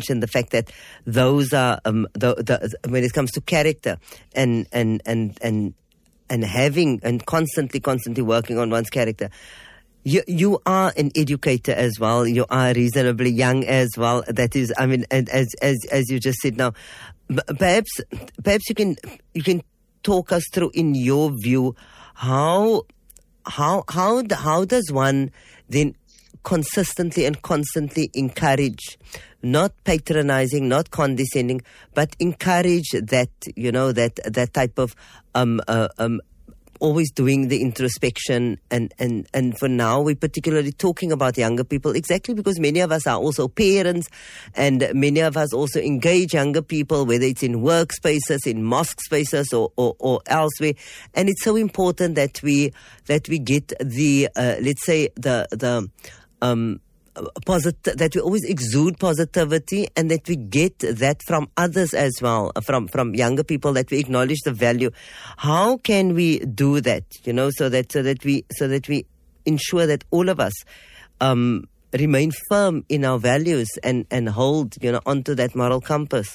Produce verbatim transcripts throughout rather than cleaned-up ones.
mentioned the fact that those are um, the, the, when it comes to character and and and and and having and constantly constantly working on one's character. You you are an educator as well. You are reasonably young as well. That is, I mean, and as as as you just said now, perhaps perhaps you can you can talk us through, in your view, how how how how does one then consistently and constantly encourage, not patronizing, not condescending, but encourage that, you know, that that type of um uh, um. always doing the introspection, and, and, and for now we're particularly talking about younger people, exactly because many of us are also parents, and many of us also engage younger people, whether it's in workspaces, in mosque spaces, or, or, or elsewhere. And it's so important that we that we get the uh, let's say the the um Posit- that we always exude positivity, and that we get that from others as well, from from younger people, that we acknowledge the value. How can we do that? You know, so that so that we so that we ensure that all of us um, remain firm in our values and and hold, you know, onto that moral compass.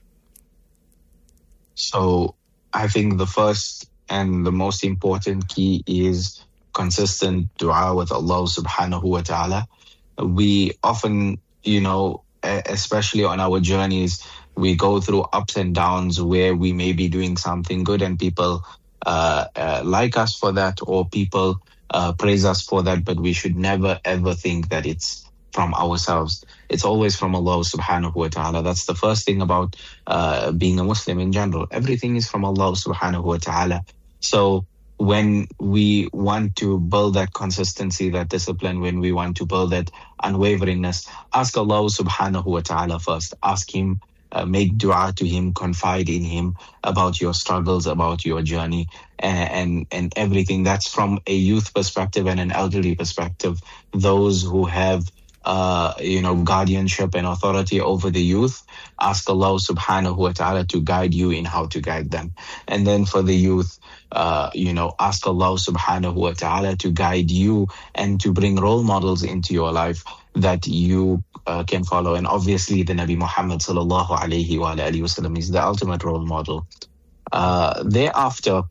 So I think the first and the most important key is consistent dua with Allah subhanahu wa ta'ala. We often, you know, especially on our journeys, we go through ups and downs where we may be doing something good and people uh, uh, like us for that, or people uh, praise us for that, but we should never ever think that it's from ourselves. It's always from Allah subhanahu wa ta'ala. That's the first thing about uh, being a Muslim in general. Everything is from Allah subhanahu wa ta'ala. So when we want to build that consistency, that discipline, when we want to build that unwaveringness, ask Allah subhanahu wa ta'ala first. Ask Him, uh, make dua to Him, confide in Him about your struggles, about your journey, and, and, and everything. That's from a youth perspective and an elderly perspective. Those who have Uh, you know, guardianship and authority over the youth, ask Allah subhanahu wa ta'ala to guide you in how to guide them. And then for the youth, uh, you know, ask Allah subhanahu wa ta'ala to guide you and to bring role models into your life that you uh, can follow. And obviously the Nabi Muhammad sallallahu alayhi wa alayhi wa sallam is the ultimate role model. Uh, thereafter,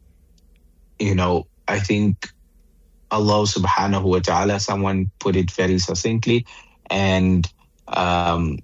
you know, I think Allah subhanahu wa ta'ala, someone put it very succinctly, and um,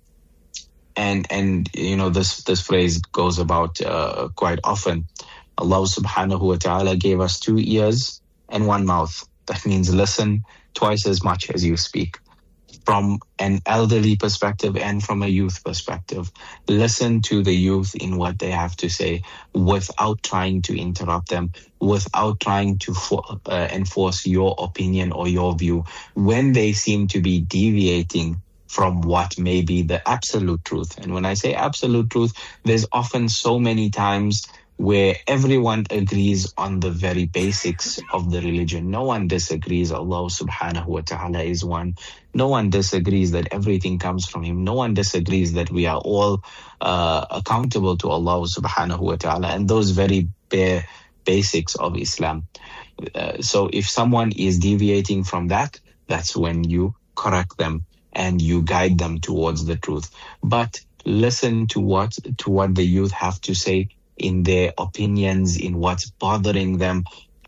and and you know, this this phrase goes about uh, quite often. Allah subhanahu wa ta'ala gave us two ears and one mouth. That means listen twice as much as you speak. From an elderly perspective and from a youth perspective, listen to the youth in what they have to say without trying to interrupt them, without trying to for, uh, enforce your opinion or your view when they seem to be deviating from what may be the absolute truth. And when I say absolute truth, there's often so many times where everyone agrees on the very basics of the religion. No one disagrees Allah subhanahu wa ta'ala is one. No one disagrees that everything comes from Him. No one disagrees that we are all uh, accountable to Allah subhanahu wa ta'ala, and those very bare basics of Islam. Uh, so if someone is deviating from that, that's when you correct them and you guide them towards the truth. But listen to what to what the youth have to say in their opinions, in what's bothering them,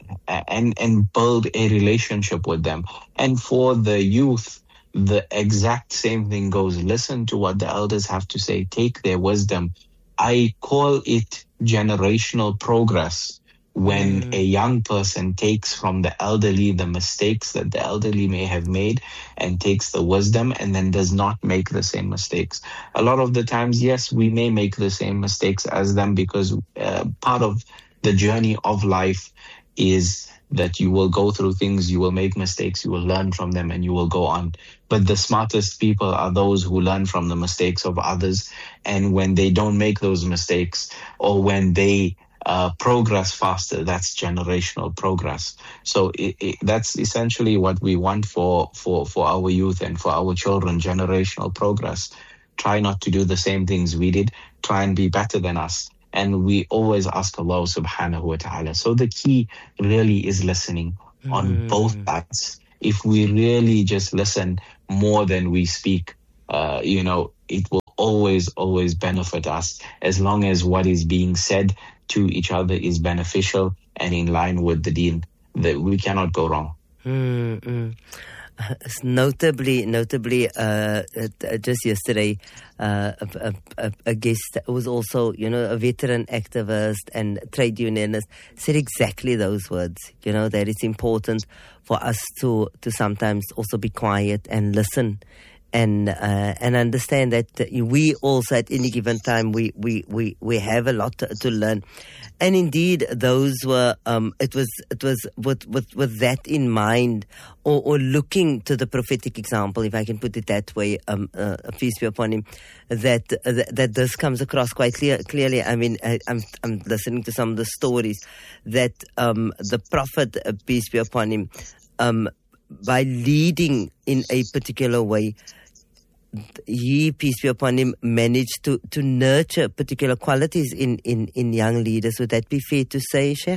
and and build a relationship with them. And for the youth, the exact same thing goes. Listen to what the elders have to say. Take their wisdom. I call it generational progress when mm. a young person takes from the elderly the mistakes that the elderly may have made and takes the wisdom and then does not make the same mistakes. A lot of the times, yes, we may make the same mistakes as them because uh, part of the journey of life is that you will go through things, you will make mistakes, you will learn from them, and you will go on. But the smartest people are those who learn from the mistakes of others, and when they don't make those mistakes, or when they Uh, progress faster, that's generational progress. So it, it, that's essentially what we want for, for, for our youth and for our children, generational progress. Try not to do the same things we did. Try and be better than us. And we always ask Allah subhanahu wa ta'ala. So the key really is listening mm. on both sides. If we really just listen more than we speak, uh, you know, it will always, always benefit us as long as what is being said to each other is beneficial and in line with the deen. That we cannot go wrong. Mm-hmm. Notably, notably, uh, uh, just yesterday, uh, a, a, a guest who was also, you know, a veteran activist and trade unionist said exactly those words. You know, that it's important for us to to sometimes also be quiet and listen. And uh, and understand that we also at any given time we we, we, we have a lot to, to learn, and indeed those were um, it was it was with, with, with that in mind, or, or looking to the prophetic example, if I can put it that way, um, uh, peace be upon him, that uh, that this comes across quite clear, clearly. I mean, I, I'm I'm listening to some of the stories that um, the Prophet, uh, peace be upon him, um, by leading in a particular way, he, peace be upon him, managed to, to nurture particular qualities in, in, in young leaders. Would that be fair to say, Sheikh?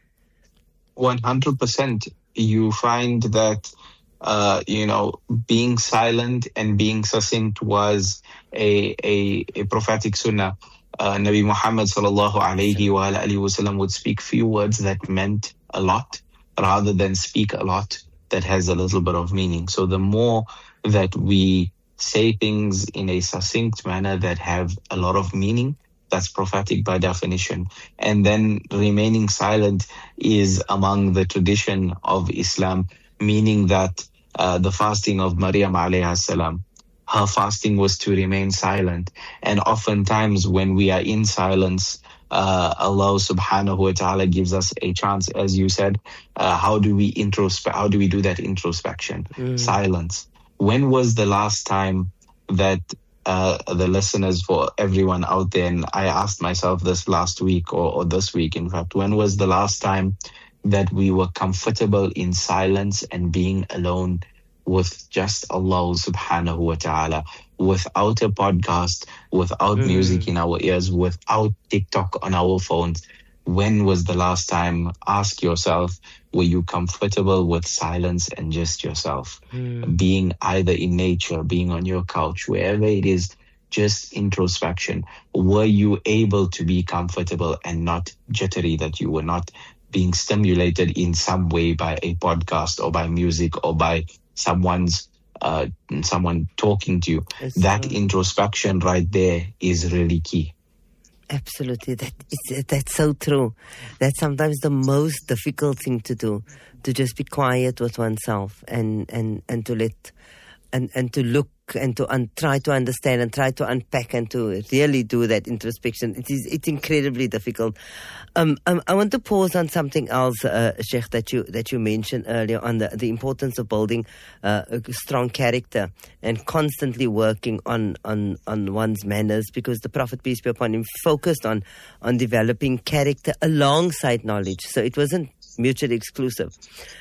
one hundred percent. You find that, uh, you know, being silent and being succinct was a, a, a prophetic sunnah. Uh, Nabi Muhammad sallallahu alayhi wa alayhi wa sallam would speak few words that meant a lot rather than speak a lot that has a little bit of meaning. So the more that we say things in a succinct manner that have a lot of meaning, that's prophetic by definition. And then remaining silent is among the tradition of Islam, meaning that uh, the fasting of Maryam alayhi salam, her fasting was to remain silent. And oftentimes when we are in silence, uh, Allah subhanahu wa ta'ala gives us a chance, as you said, uh, how do we introspect, how do we do that introspection? Mm. Silence. When was the last time that uh, the listeners, for everyone out there, and I asked myself this last week or, or this week, in fact, when was the last time that we were comfortable in silence and being alone with just Allah subhanahu wa ta'ala, without a podcast, without mm. music in our ears, without TikTok on our phones? When was the last time? Ask yourself, were you comfortable with silence and just yourself? Mm. Being either in nature, being on your couch, wherever it is, just introspection. Were you able to be comfortable and not jittery, that you were not being stimulated in some way by a podcast or by music or by someone's uh, someone talking to you? It's that true. Introspection right there is really key. Absolutely, that is, that's so true. That's sometimes the most difficult thing to do, to just be quiet with oneself and, and, and to let and, and to look and to un, try to understand and try to unpack and to really do that introspection. It is it's incredibly difficult. Um, um, I want to pause on something else, uh, Sheikh, that you that you mentioned earlier on the, the importance of building uh, a strong character and constantly working on, on, on one's manners, because the Prophet, peace be upon him, focused on on developing character alongside knowledge. So it wasn't mutually exclusive.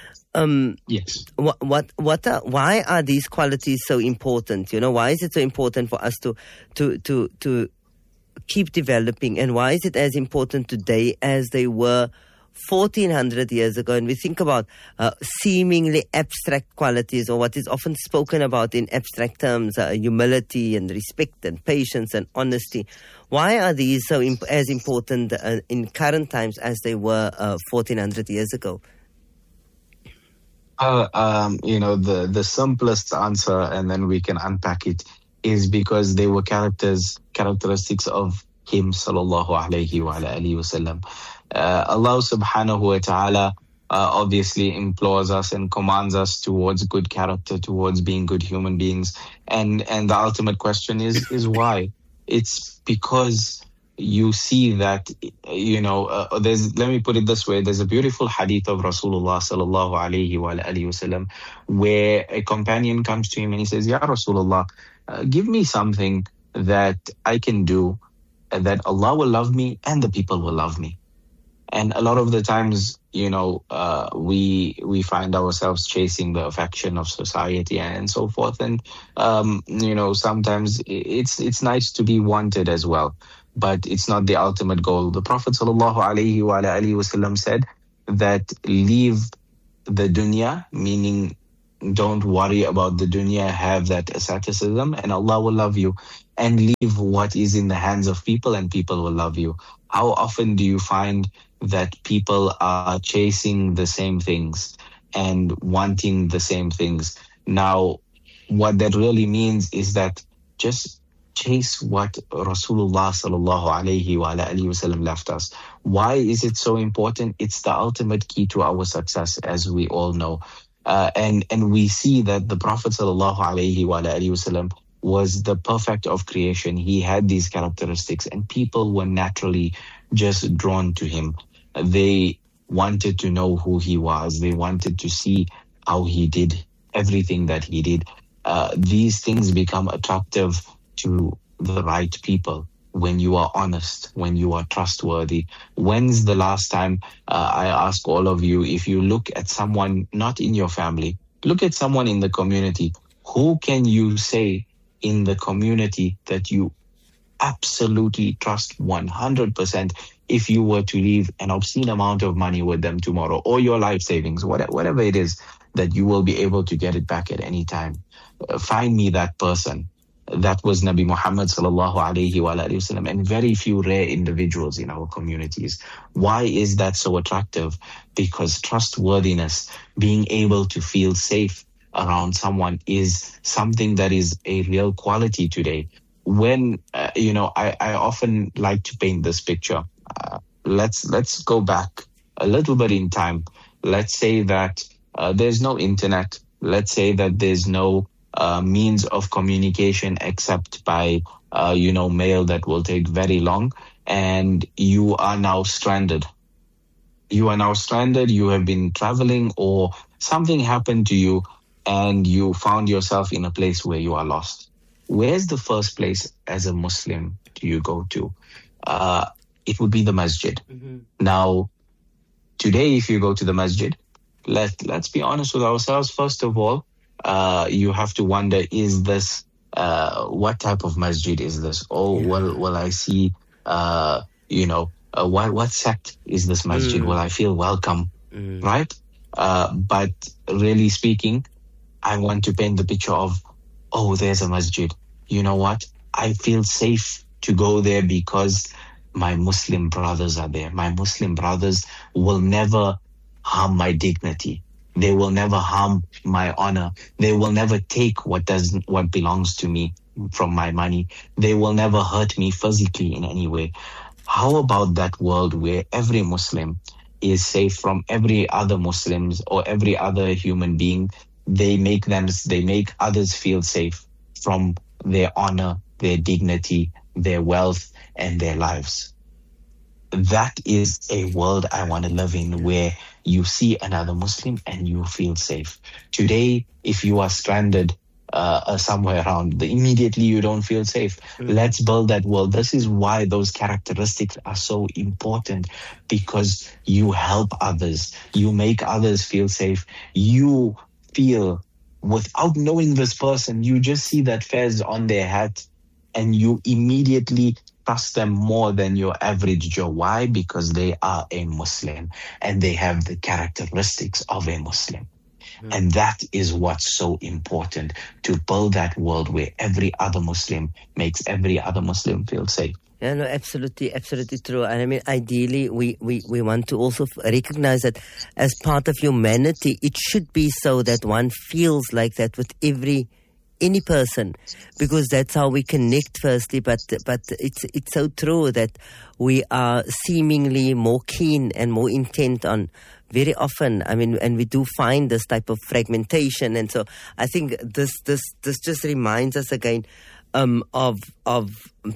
Um, yes. What, what, what are, why are these qualities so important? You know, why is it so important for us to, to, to, to keep developing? And why is it as important today as they were fourteen hundred years ago? And we think about uh, seemingly abstract qualities, or what is often spoken about in abstract terms, uh, humility and respect and patience and honesty. Why are these so imp- as important uh, in current times as they were uh, fourteen hundred years ago? Uh, um, you know, the, the simplest answer, and then we can unpack it, is because they were characters, characteristics of him, sallallahu alayhi wa alayhi wa sallam. Uh, Allah subhanahu wa ta'ala uh, obviously implores us and commands us towards good character, towards being good human beings. And, and the ultimate question is, is why? It's because you see that, you know, uh, there's, let me put it this way. There's a beautiful hadith of Rasulullah sallallahu alayhi wa alayhi wa sallam, where a companion comes to him and he says, Ya Rasulullah, uh, give me something that I can do uh, that Allah will love me and the people will love me. And a lot of the times, you know, uh, we we find ourselves chasing the affection of society and so forth. And, um, you know, sometimes it's it's nice to be wanted as well, but it's not the ultimate goal. The Prophet sallallahu alaihi wasallam said that leave the dunya, meaning don't worry about the dunya, have that asceticism, and Allah will love you. And leave what is in the hands of people, and people will love you. How often do you find that people are chasing the same things and wanting the same things? Now, what that really means is that just chase what Rasulullah sallallahu alayhi wa alayhi wasallam left us. Why is it so important? It's the ultimate key to our success, as we all know. Uh, and, and we see that the Prophet sallallahu alayhi wa alayhi wasallam was the perfect of creation. He had these characteristics, and people were naturally just drawn to him. They wanted to know who he was. They wanted to see how he did everything that he did. Uh, these things become attractive to the right people when you are honest, when you are trustworthy. When's the last time, uh, I ask all of you, if you look at someone not in your family, look at someone in the community, who can you say in the community that you absolutely trust one hundred percent if you were to leave an obscene amount of money with them tomorrow, or your life savings, whatever, whatever it is, that you will be able to get it back at any time? Uh, find me that person. That was Nabi Muhammad sallallahu alayhi wa alayhi wasallam, and very few rare individuals in our communities. Why is that so attractive? Because trustworthiness, being able to feel safe around someone, is something that is a real quality today. When, uh, you know, I, I often like to paint this picture. Uh, let's, let's go back a little bit in time. Let's say that uh, there's no internet. Let's say that there's no Uh, means of communication except by, uh, you know, mail that will take very long, and you are now stranded. You are now stranded, you have been traveling, or something happened to you, and you found yourself in a place where you are lost. Where's the first place as a Muslim do you go to? Uh, it would be the masjid. Mm-hmm. Now, today, if you go to the masjid, let, let's be honest with ourselves, first of all, Uh, you have to wonder, is this, uh, what type of masjid is this? Oh, yeah. well, will I see, uh, you know, uh, what, what sect is this masjid? Mm. Will I feel welcome? Mm. Right? Uh, but really speaking, I want to paint the picture of, oh, there's a masjid. You know what? I feel safe to go there because my Muslim brothers are there. My Muslim brothers will never harm my dignity. They will never harm my honor. They will never take what doesn't, what belongs to me from my money. They will never hurt me physically in any way. How about that world where every Muslim is safe from every other Muslims or every other human being? They make them, they make others feel safe from their honor, their dignity, their wealth, and their lives. That is a world I want to live in, where you see another Muslim and you feel safe. Today, if you are stranded uh, somewhere around, immediately you don't feel safe. Mm. Let's build that world. This is why those characteristics are so important, because you help others. You make others feel safe. You feel, without knowing this person, you just see that fez on their hat and you immediately trust them more than your average Joe. Why? Because they are a Muslim and they have the characteristics of a Muslim. Mm. And that is what's so important, to build that world where every other Muslim makes every other Muslim feel safe. Yeah, no, absolutely, absolutely true. And I mean, ideally, we, we, we want to also recognize that as part of humanity, it should be so that one feels like that with every any person, because that's how we connect firstly, but but it's it's so true that we are seemingly more keen and more intent on very often, I mean, and we do find this type of fragmentation. And so I think this this this just reminds us again um of of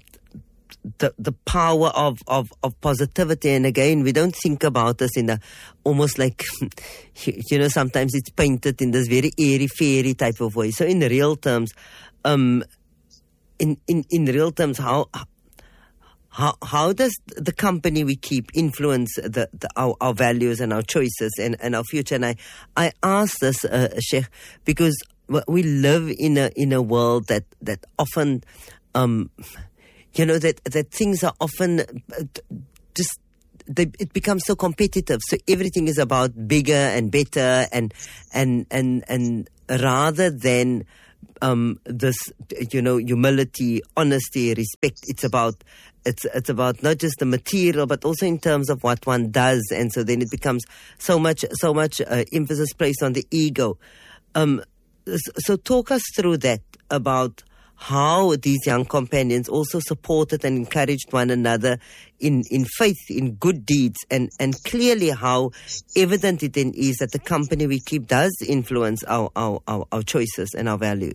the the power of, of, of positivity. And again, we don't think about this in a almost like, you know, sometimes it's painted in this very airy fairy type of way. So in real terms, um, in, in, in real terms, how how how does the company we keep influence the, the our, our values and our choices and, and our future? And I I ask this, uh, Sheikh, because we live in a in a world that that often um. You know, that, that things are often just, they, it becomes so competitive. So everything is about bigger and better and, and, and, and rather than um, this, you know, humility, honesty, respect. It's about it's it's about not just the material, but also in terms of what one does, and so then it becomes so much so much uh, emphasis placed on the ego. Um, so talk us through that about how these young companions also supported and encouraged one another in, in faith, in good deeds, and, and clearly how evident it then is that the company we keep does influence our, our, our, our choices and our values.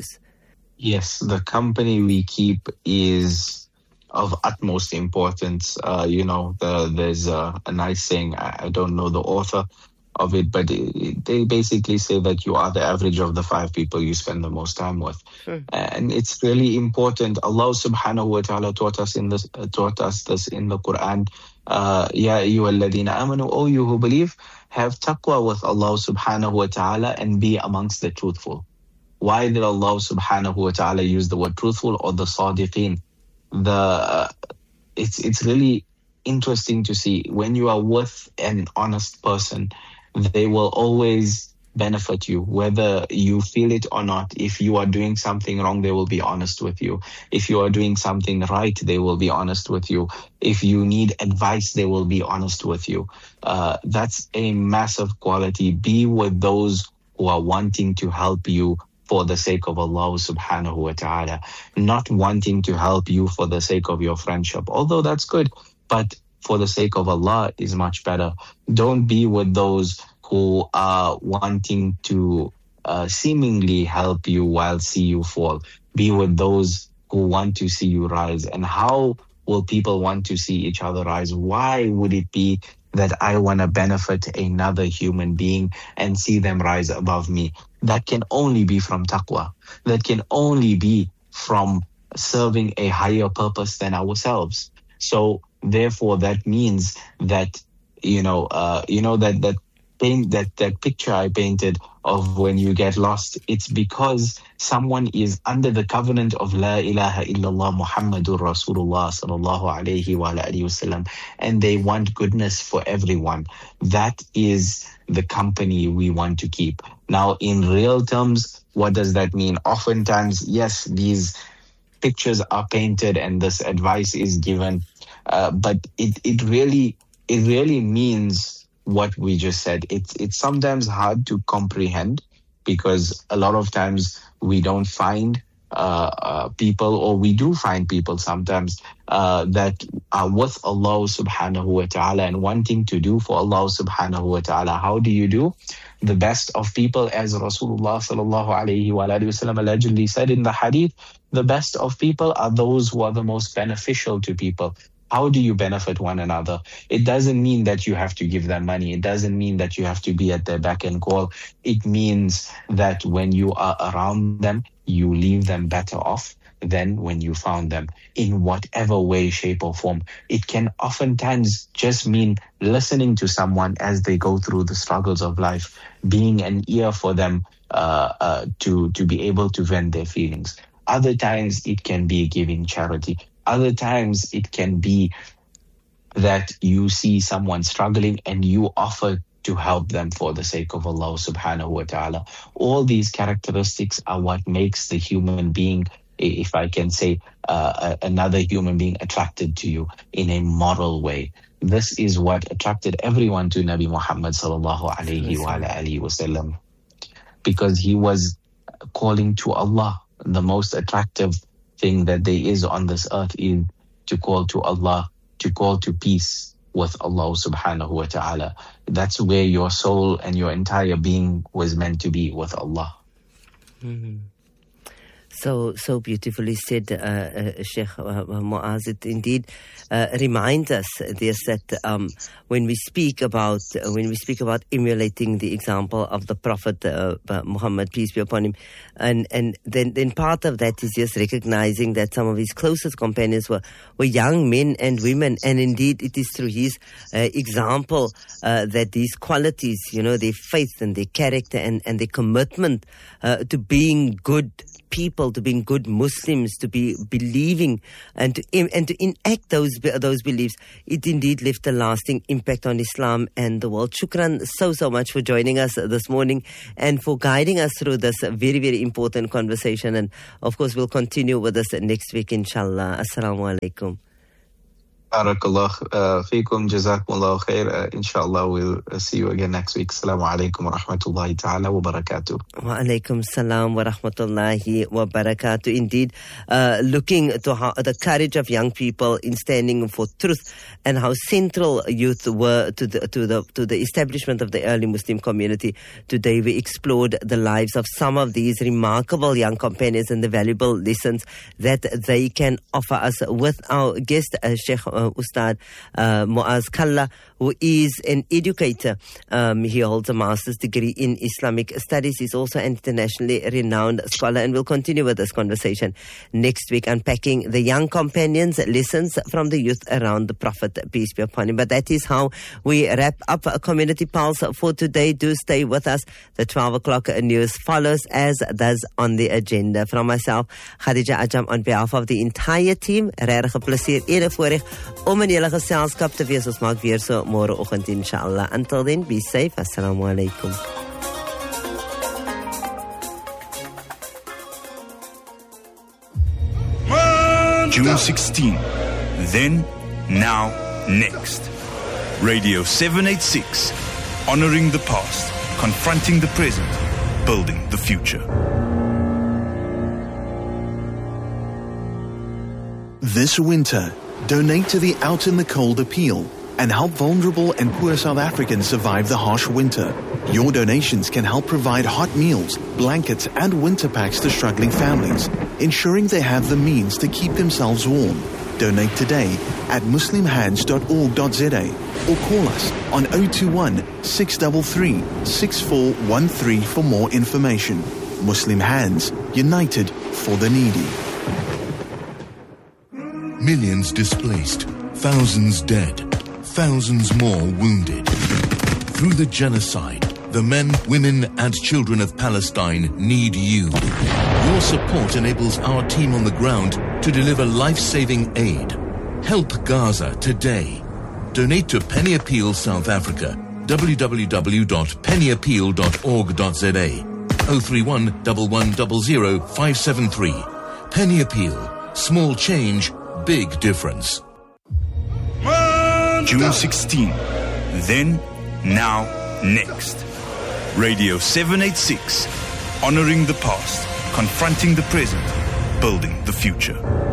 Yes, the company we keep is of utmost importance. Uh, you know, the, there's a, a nice saying, I, I don't know the author of it, but it, they basically say that you are the average of the five people you spend the most time with. Sure. And it's really important. Allah subhanahu wa ta'ala taught us in this, uh, taught us this in the Quran. Uh, Ya ayyuhalladhina amanu, O you who believe, have taqwa with Allah subhanahu wa ta'ala and be amongst the truthful. Why did Allah subhanahu wa ta'ala use the word truthful or the sadiqeen? The, uh, it's, it's really interesting to see when you are with an honest person, they will always benefit you, whether you feel it or not. If you are doing something wrong, they will be honest with you. If you are doing something right, they will be honest with you. If you need advice, they will be honest with you. Uh, that's a massive quality. Be with those who are wanting to help you for the sake of Allah subhanahu wa ta'ala, not wanting to help you for the sake of your friendship, although that's good, but for the sake of Allah is much better. Don't be with those who are wanting to uh, seemingly help you while see you fall. Be with those who want to see you rise. And how will people want to see each other rise? Why would it be that I want to benefit another human being and see them rise above me? That can only be from taqwa. That can only be from serving a higher purpose than ourselves. So therefore, that means that, you know, uh, you know, that, that paint, that, that picture I painted of when you get lost, it's because someone is under the covenant of La ilaha illallah Muhammadur Rasulullah sallallahu alayhi wa alayhi wasallam, and they want goodness for everyone. That is the company we want to keep. Now, in real terms, what does that mean? Oftentimes, yes, these pictures are painted and this advice is given, uh, but it, it really it really means what we just said. It's it's sometimes hard to comprehend because a lot of times we don't find uh, uh, people, or we do find people sometimes uh, that are with Allah subhanahu wa ta'ala and wanting to do for Allah subhanahu wa ta'ala. How do you do? The best of people, as Rasulullah sallallahu alayhi wa alayhi wasallam allegedly said in the hadith, the best of people are those who are the most beneficial to people. How do you benefit one another? It doesn't mean that you have to give them money. It doesn't mean that you have to be at their beck and call. It means that when you are around them, you leave them better off than when you found them, in whatever way, shape or form. It can oftentimes just mean listening to someone as they go through the struggles of life, being an ear for them uh, uh, to, to be able to vent their feelings. Other times it can be giving charity. Other times it can be that you see someone struggling and you offer to help them for the sake of Allah subhanahu wa ta'ala. All these characteristics are what makes the human being, if I can say, uh, another human being attracted to you in a moral way. This is what attracted everyone to Nabi Muhammad sallallahu alayhi wa alayhi wasallam, because he was calling to Allah. The most attractive thing that there is on this earth is to call to Allah, to call to peace with Allah subhanahu wa ta'ala. That's where your soul and your entire being was meant to be, with Allah. Mm-hmm. So, so beautifully said, uh, uh, Sheikh uh, Muaz. It indeed uh, reminds us this that um, when we speak about uh, when we speak about emulating the example of the Prophet uh, Muhammad, peace be upon him, and and then then part of that is just recognizing that some of his closest companions were were young men and women, and indeed it is through his uh, example uh, that these qualities, you know, their faith and their character and and their commitment uh, to being good people, to being good Muslims, to be believing and to and to enact those those beliefs, it indeed left a lasting impact on Islam and the world. Shukran so so much for joining us this morning and for guiding us through this very very important conversation. And of course, we'll continue with this next week, inshallah. Assalamu alaikum. Barakallah uh, feekum, jazakumullah khair. Uh, inshallah, we'll uh, see you again next week. Assalamu alaikum wa rahmatullahi ta'ala wa barakatuh. Wa alaikum salam wa rahmatullahi wa barakatuh. Indeed, uh, looking to how the courage of young people in standing for truth and how central youth were to the to the to the establishment of the early Muslim community. Today, we explored the lives of some of these remarkable young companions and the valuable lessons that they can offer us. With our guest, uh, Sheikh Uh, Ustad uh, Muaz Kalla, who is an educator. Um, he holds a master's degree in Islamic studies. He's also an internationally renowned scholar, and we'll continue with this conversation next week, unpacking the young companions' lessons from the youth around the Prophet, peace be upon him. But that is how we wrap up a Community Pulse for today. Do stay with us. The twelve o'clock news follows, as does On the Agenda. From myself, Khadija Ajam, on behalf of the entire team, regtig 'n plesier, eer voorreg om in julle geselskap te wees. Ons maak weer so môreoggend, inshallah. Until then, be safe. Assalamu alaikum. June sixteenth. Then, now, next. Radio seven eighty-six. Honoring the past, confronting the present, building the future. This winter, donate to the Out in the Cold appeal and help vulnerable and poor South Africans survive the harsh winter. Your donations can help provide hot meals, blankets and winter packs to struggling families, ensuring they have the means to keep themselves warm. Donate today at muslim hands dot org dot z a or call us on zero two one, six three three, six four one three for more information. Muslim Hands, united for the needy. Millions displaced, thousands dead, thousands more wounded. Through the genocide, the men, women and children of Palestine need you. Your support enables our team on the ground to deliver life-saving aid. Help Gaza today. Donate to Penny Appeal South Africa. w w w dot penny appeal dot org dot z a. zero three one, one one zero zero, five seven three. Penny Appeal. Small change, big difference. June sixteenth. Then, now, next. Radio seven eighty-six. Honoring the past, confronting the present, building the future.